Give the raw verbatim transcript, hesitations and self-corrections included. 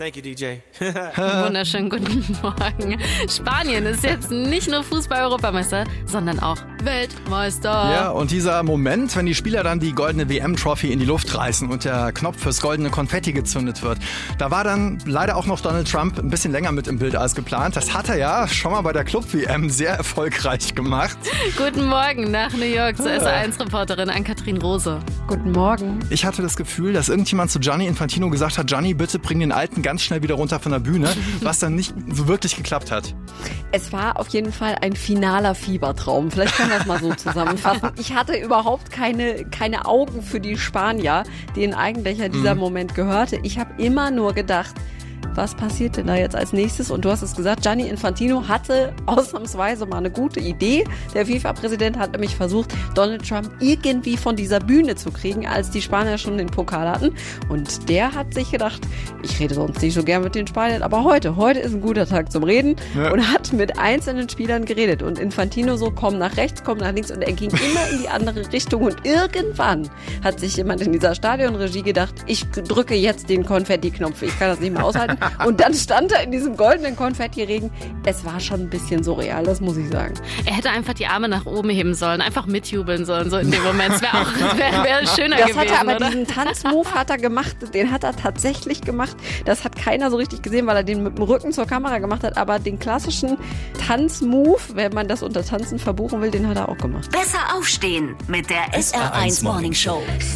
Thank you, D J. Wunderschönen guten Morgen. Spanien ist jetzt nicht nur Fußball-Europameister, sondern auch Weltmeister. Ja, und dieser Moment, wenn die Spieler dann die goldene W M-Trophy in die Luft reißen und der Knopf fürs goldene Konfetti gezündet wird, da war dann leider auch noch Donald Trump ein bisschen länger mit im Bild als geplant. Das hat er ja schon mal bei der Club-W M sehr erfolgreich gemacht. Guten Morgen nach New York zur S A eins Reporterin Ann-Kathrin Rose. Guten Morgen. Ich hatte das Gefühl, dass irgendjemand zu Gianni Infantino gesagt hat, Gianni, bitte bring den Alten ganz schnell wieder runter von der Bühne, was dann nicht so wirklich geklappt hat. Es war auf jeden Fall ein finaler Fiebertraum. Vielleicht können wir es mal so zusammenfassen. Ich hatte überhaupt keine, keine Augen für die Spanier, denen eigentlich ja dieser mhm. Moment gehörte. Ich habe immer nur gedacht, was passiert denn da jetzt als nächstes? Und du hast es gesagt, Gianni Infantino hatte ausnahmsweise mal eine gute Idee. Der FIFA-Präsident hat nämlich versucht, Donald Trump irgendwie von dieser Bühne zu kriegen, als die Spanier schon den Pokal hatten. Und der hat sich gedacht, ich rede sonst nicht so gern mit den Spaniern, aber heute, heute ist ein guter Tag zum Reden. Ja. Und hat mit einzelnen Spielern geredet. Und Infantino so, komm nach rechts, komm nach links. Und er ging immer in die andere Richtung. Und irgendwann hat sich jemand in dieser Stadionregie gedacht, ich drücke jetzt den Konfetti-Knopf. Ich kann das nicht mehr aushalten. Und dann stand er in diesem goldenen Konfetti-Regen. Es war schon ein bisschen surreal, das muss ich sagen. Er hätte einfach die Arme nach oben heben sollen, einfach mitjubeln sollen, so in dem Moment. Es wäre auch wär, wär schöner das gewesen, hat er aber oder? Diesen Tanzmove hat er gemacht, den hat er tatsächlich gemacht. Das hat keiner so richtig gesehen, weil er den mit dem Rücken zur Kamera gemacht hat. Aber den klassischen Tanzmove, wenn man das unter Tanzen verbuchen will, den hat er auch gemacht. Besser aufstehen mit der S R eins Morning Show.